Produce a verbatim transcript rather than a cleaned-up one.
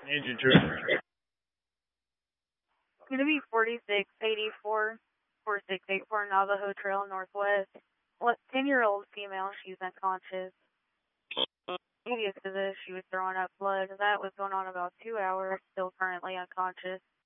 Engine trooper. It's going to be forty-six eighty-four, forty-six eighty-four Navajo Trail Northwest. What, ten-year-old female, she's unconscious. Previous to this, she was throwing up blood. That was going on about two hours, still currently unconscious.